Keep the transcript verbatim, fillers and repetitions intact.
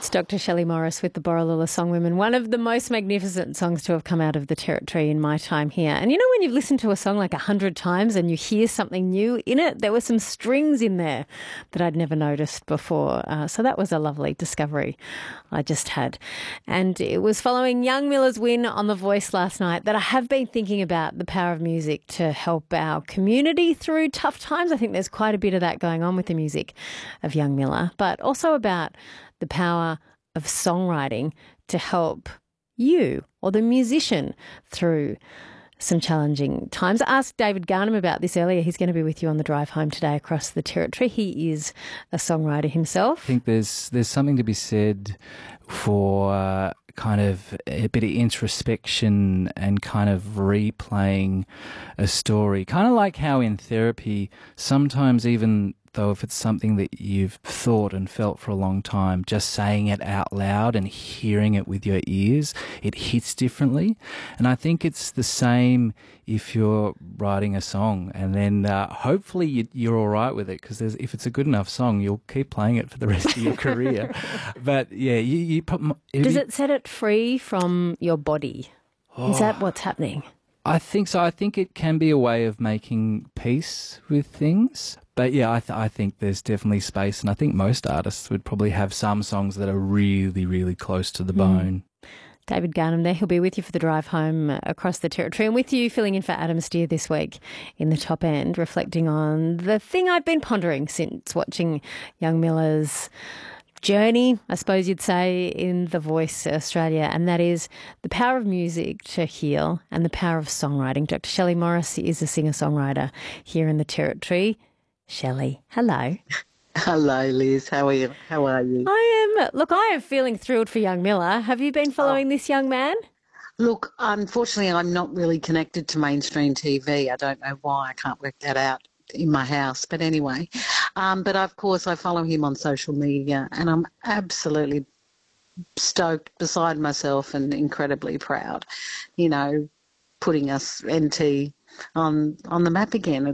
It's Doctor Shelley Morris with the Borroloola Songwomen, one of the most magnificent songs to have come out of the Territory in my time here. And you know when you've listened to a song like a hundred times and you hear something new in it? There were some strings in there that I'd never noticed before. Uh, so that was a lovely discovery I just had. And it was following Young Miller's win on The Voice last night that I have been thinking about the power of music to help our community through tough times. I think there's quite a bit of that going on with the music of Young Miller, but also about the power of songwriting to help you or the musician through some challenging times. I asked David Garnham about this earlier. He's going to be with you on the drive home today across the Territory. He is a songwriter himself. I think there's there's something to be said for uh, kind of a bit of introspection and kind of replaying a story. Kind of like how in therapy, sometimes even though if it's something that you've thought and felt for a long time, just saying it out loud and hearing it with your ears, it hits differently. And I think it's the same if you're writing a song, and then uh, hopefully you, you're all right with it, because if it's a good enough song, you'll keep playing it for the rest of your career. But yeah, you, you put. Does it set it free from your body? Oh. Is that what's happening? I think so. I think it can be a way of making peace with things. But yeah, I, th- I think there's definitely space, and I think most artists would probably have some songs that are really, really close to the bone. Mm. David Garnham there, he'll be with you for the drive home across the Territory, and with you filling in for Adam Steer this week in the Top End, reflecting on the thing I've been pondering since watching Young Miller's journey, I suppose you'd say, in The Voice Australia, and that is the power of music to heal and the power of songwriting. Doctor Shelley Morris is a singer-songwriter here in the Territory. Shelley, hello. Hello, Liz. How are you? How are you? I am. Look, I am feeling thrilled for young Miller. Have you been following oh. this young man? Look, unfortunately, I'm not really connected to mainstream T V. I don't know why. I can't work that out in my house. But anyway, um, but of course, I follow him on social media, and I'm absolutely stoked, beside myself, and incredibly proud. You know, putting us N T on on the map again.